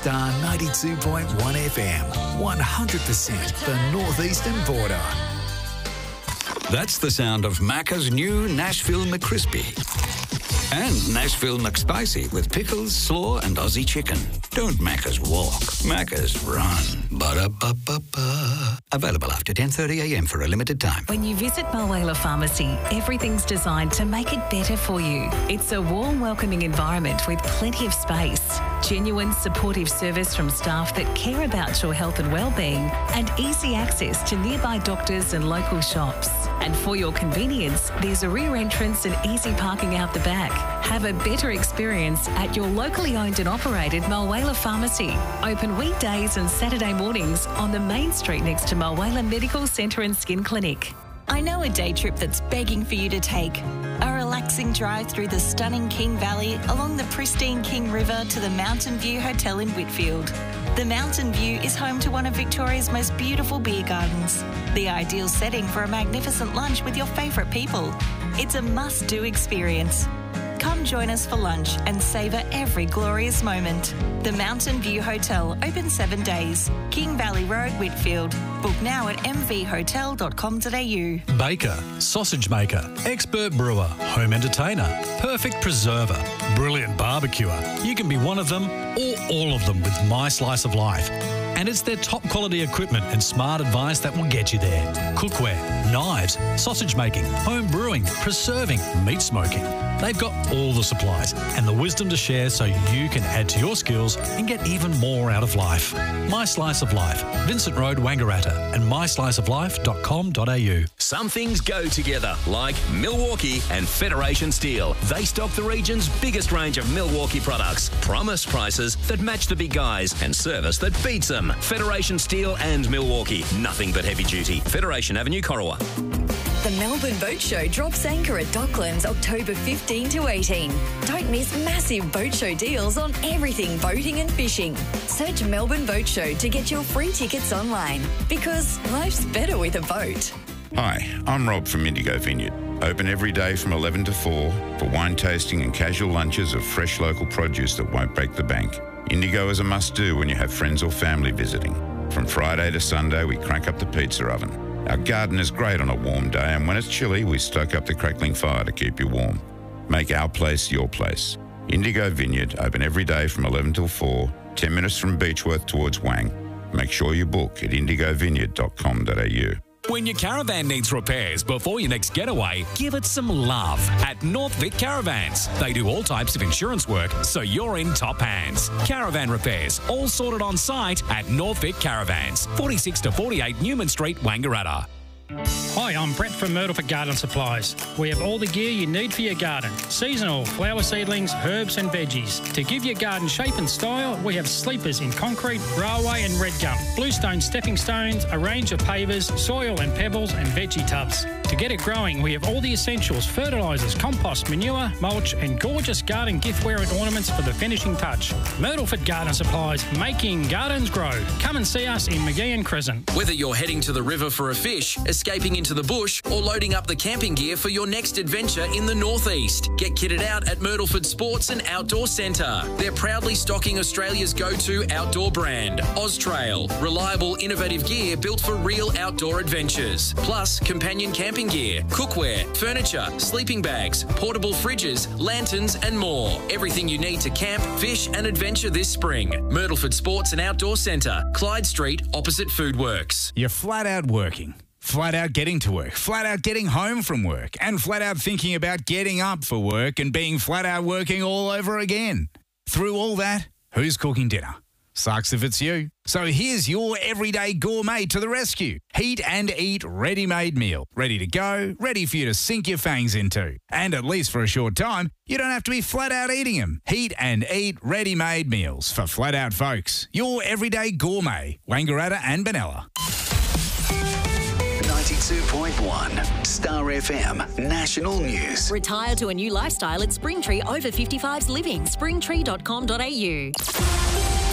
Star 92.1 FM, 100% the northeastern border. That's the sound of Macca's new Nashville McCrispy. And Nashville McSpicy with pickles, slaw and Aussie chicken. Don't Macca's walk, Macca's run. Ba-da-ba-ba-ba. Available after 10:30am for a limited time. When you visit Mulwala Pharmacy, everything's designed to make it better for you. It's a warm, welcoming environment with plenty of space, genuine supportive service from staff that care about your health and well-being, and easy access to nearby doctors and local shops. And for your convenience, there's a rear entrance and easy parking out the back. Have a better experience at your locally owned and operated Mulwala Pharmacy. Open weekdays and Saturday mornings on the main street next to Mulwala Medical Centre and Skin Clinic. I know a day trip that's begging for you to take. A relaxing drive through the stunning King Valley, along the pristine King River to the Mountain View Hotel in Whitfield. The Mountain View is home to one of Victoria's most beautiful beer gardens. The ideal setting for a magnificent lunch with your favourite people. It's a must-do experience. Come join us for lunch and savour every glorious moment. The Mountain View Hotel, open 7 days. King Valley Road, Whitfield. Book now at mvhotel.com.au. Baker, sausage maker, expert brewer, home entertainer, perfect preserver, brilliant barbecuer. You can be one of them or all of them with My Slice of Life. And it's their top quality equipment and smart advice that will get you there. Cookware, knives, sausage making, home brewing, preserving, meat smoking. They've got all the supplies and the wisdom to share so you can add to your skills and get even more out of life. My Slice of Life, Vincent Road, Wangaratta, and mysliceoflife.com.au. Some things go together, like Milwaukee and Federation Steel. They stock the region's biggest range of Milwaukee products, promise prices that match the big guys, and service that beats them. Federation Steel and Milwaukee. Nothing but heavy duty. Federation Avenue, Corowa. The Melbourne Boat Show drops anchor at Docklands October 15 to 18. Don't miss massive boat show deals on everything boating and fishing. Search Melbourne Boat Show to get your free tickets online, because life's better with a boat. Hi, I'm Rob from Indigo Vineyard. Open every day from 11 to 4 for wine tasting and casual lunches of fresh local produce that won't break the bank. Indigo is a must-do when you have friends or family visiting. From Friday to Sunday, we crank up the pizza oven. Our garden is great on a warm day, and when it's chilly, we stoke up the crackling fire to keep you warm. Make our place your place. Indigo Vineyard, open every day from 11 till 4, 10 minutes from Beechworth towards Wang. Make sure you book at indigovineyard.com.au. When your caravan needs repairs before your next getaway, give it some love at North Vic Caravans. They do all types of insurance work, so you're in top hands. Caravan repairs, all sorted on site at North Vic Caravans, 46 to 48 Newman Street, Wangaratta. Hi, I'm Brett from Myrtleford Garden Supplies. We have all the gear you need for your garden. Seasonal, flower seedlings, herbs and veggies. To give your garden shape and style, we have sleepers in concrete, railway and red gum, bluestone stepping stones, a range of pavers, soil and pebbles and veggie tubs. To get it growing, we have all the essentials: fertilisers, compost, manure, mulch and gorgeous garden giftware and ornaments for the finishing touch. Myrtleford Garden Supplies, making gardens grow. Come and see us in Magee and Crescent. Whether you're heading to the river for a fish, escaping into the bush or loading up the camping gear for your next adventure in the northeast, get kitted out at Myrtleford Sports and Outdoor Centre. They're proudly stocking Australia's go-to outdoor brand, Austrail. Reliable, innovative gear built for real outdoor adventures. Plus, companion camping gear, cookware, furniture, sleeping bags, portable fridges, lanterns and more. Everything you need to camp, fish and adventure this spring. Myrtleford Sports and Outdoor Centre, Clyde Street, opposite Foodworks. You're flat out working, flat out getting to work, flat out getting home from work, and flat out thinking about getting up for work and being flat out working all over again. Through all that, who's cooking dinner? Sucks if it's you. So here's your everyday gourmet to the rescue. Heat and Eat ready-made meal. Ready to go, ready for you to sink your fangs into. And at least for a short time, you don't have to be flat out eating them. Heat and Eat ready-made meals for flat out folks. Your everyday gourmet. Wangaratta and Benalla. 92.1 Star FM National News. Retire to a new lifestyle at Springtree Over 55s Living. Springtree.com.au.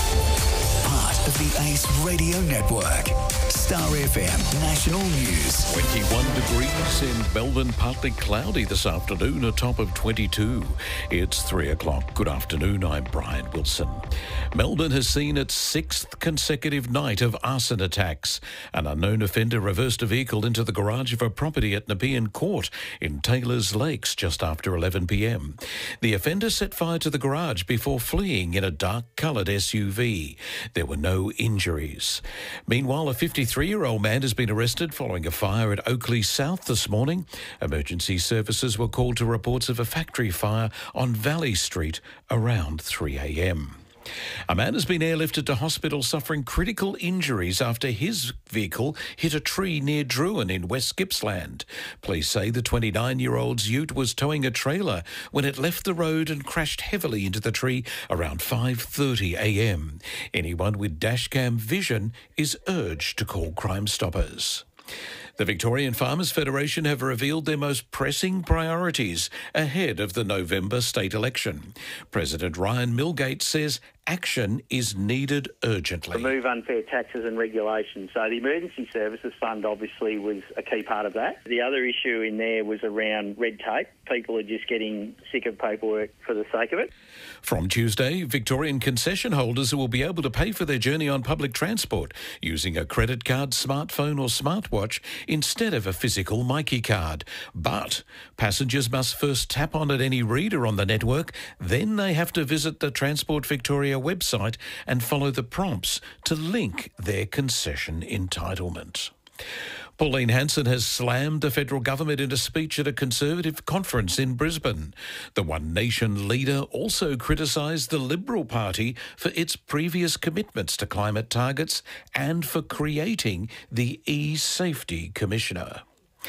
Part of the Ace Radio Network. Star FM National News. 21 degrees in Melbourne, partly cloudy this afternoon, a top of 22. It's 3 o'clock. Good afternoon, I'm Brian Wilson. Melbourne has seen its 6th consecutive night of arson attacks. An unknown offender reversed a vehicle into the garage of a property at Nepean Court in Taylors Lakes just after 11 p.m. The offender set fire to the garage before fleeing in a dark-coloured SUV. There were no injuries. Meanwhile, a 53-year-old man has been arrested following a fire at Oakley South this morning. Emergency services were called to reports of a factory fire on Valley Street around 3 a.m. A man has been airlifted to hospital suffering critical injuries after his vehicle hit a tree near Druin in West Gippsland. Police say the 29-year-old's ute was towing a trailer when it left the road and crashed heavily into the tree around 5:30 a.m. Anyone with dashcam vision is urged to call Crime Stoppers. The Victorian Farmers Federation have revealed their most pressing priorities ahead of the November state election. President Ryan Milgate says action is needed urgently. Remove unfair taxes and regulations. So the Emergency Services Fund obviously was a key part of that. The other issue in there was around red tape. People are just getting sick of paperwork for the sake of it. From Tuesday, Victorian concession holders will be able to pay for their journey on public transport using a credit card, smartphone or smartwatch instead of a physical Myki card. But passengers must first tap on at any reader on the network, then they have to visit the Transport Victoria website and follow the prompts to link their concession entitlement. Pauline Hanson has slammed the federal government in a speech at a Conservative conference in Brisbane. The One Nation leader also criticised the Liberal Party for its previous commitments to climate targets and for creating the E-Safety Commissioner.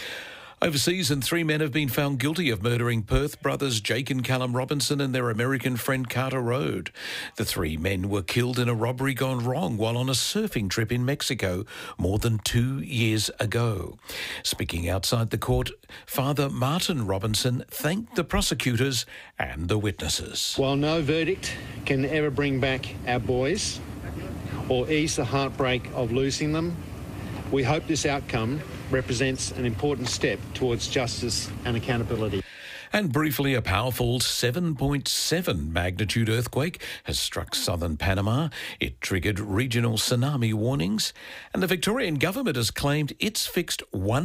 Overseas, and 3 men have been found guilty of murdering Perth brothers Jake and Callum Robinson and their American friend Carter Road. The 3 men were killed in a robbery gone wrong while on a surfing trip in Mexico more than 2 years ago. Speaking outside the court, Father Martin Robinson thanked the prosecutors and the witnesses. While no verdict can ever bring back our boys or ease the heartbreak of losing them, we hope this outcome represents an important step towards justice and accountability. And briefly, a powerful 7.7 magnitude earthquake has struck southern Panama. It triggered regional tsunami warnings, and the Victorian government has claimed it's fixed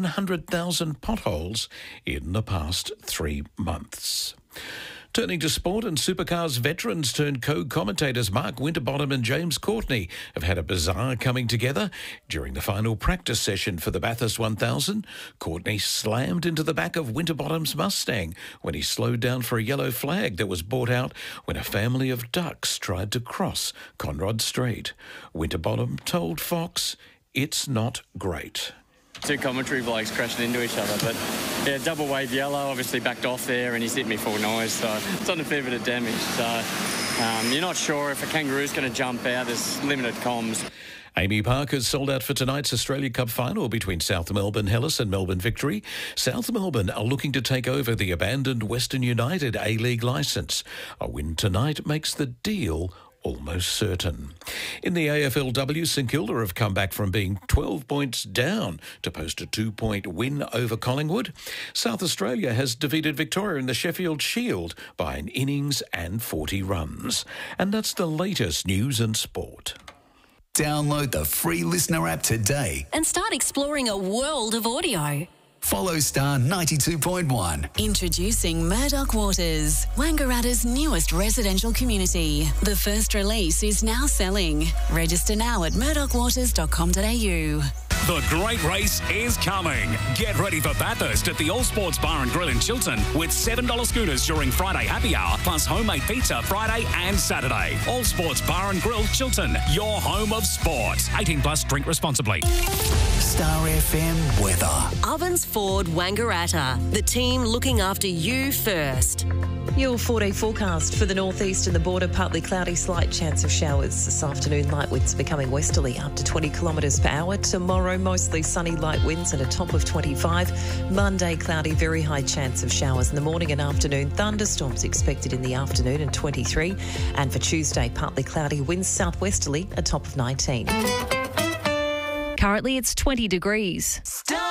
100,000 potholes in the past 3 months. Turning to sport, and Supercars veterans turned co-commentators Mark Winterbottom and James Courtney have had a bizarre coming together. During the final practice session for the Bathurst 1000, Courtney slammed into the back of Winterbottom's Mustang when he slowed down for a yellow flag that was brought out when a family of ducks tried to cross Conrod Strait. Winterbottom told Fox, "It's not great." 2 commentary blokes crashed into each other, but yeah, double wave yellow, obviously backed off there, and he's hit me full noise, so it's done a fair bit of damage. So you're not sure if a kangaroo's going to jump out. There's limited comms. Amy Parker's sold out for tonight's Australia Cup final between South Melbourne Hellas and Melbourne Victory. South Melbourne are looking to take over the abandoned Western United A-League licence. A win tonight makes the deal almost certain. In the AFLW, St Kilda have come back from being 12 points down to post a 2-point win over Collingwood. South Australia has defeated Victoria in the Sheffield Shield by an innings and 40 runs. And that's the latest news and sport. Download the free Listener app today and start exploring a world of audio. Follow Star 92.1. Introducing Murdoch Waters, Wangaratta's newest residential community. The first release is now selling. Register now at murdochwaters.com.au. The great race is coming. Get ready for Bathurst at the All Sports Bar and Grill in Chiltern with $7 schooners during Friday happy hour, plus homemade pizza Friday and Saturday. All Sports Bar and Grill Chiltern, your home of sport. 18 plus, drink responsibly. Star FM weather. Ovens Ford Wangaratta, the team looking after you first. Your 4-day forecast for the northeast and the border, partly cloudy, slight chance of showers this afternoon. Light winds becoming westerly up to 20 kilometres per hour. Tomorrow, Tomorrow, mostly sunny, light winds and a top of 25. Monday, cloudy, very high chance of showers in the morning and afternoon. Thunderstorms expected in the afternoon and 23. And for Tuesday, partly cloudy, winds southwesterly, a top of 19. Currently, it's 20 degrees. Star